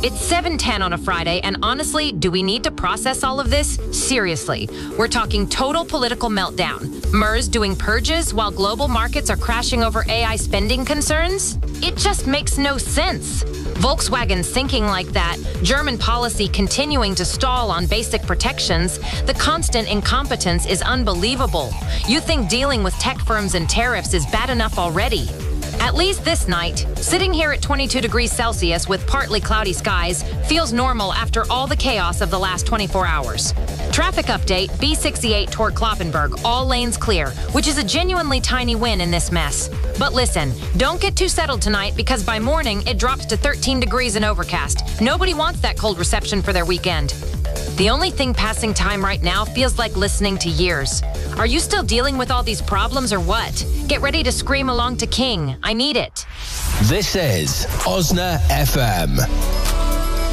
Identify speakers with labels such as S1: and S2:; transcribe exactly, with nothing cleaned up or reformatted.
S1: It's seven ten on a Friday, and honestly, do we need to process all of this? Seriously, we're talking total political meltdown. MERS doing purges while global markets are crashing over A I spending concerns? It just makes no sense. Volkswagen sinking like that, German policy continuing to stall on basic protections, the constant incompetence is unbelievable. You think dealing with tech firms and tariffs is bad enough already? At least this night, sitting here at twenty-two degrees Celsius with partly cloudy skies feels normal after all the chaos of the last twenty-four hours. Traffic update, B sixty-eight toward Kloppenburg, all lanes clear, which is a genuinely tiny win in this mess. But listen, don't get too settled tonight because by morning it drops to thirteen degrees and overcast. Nobody wants that cold reception for their weekend. The only thing passing time right now feels like listening to years. Are you still dealing with all these problems or what? Get ready to scream along to King. I need it.
S2: This is Osna F M.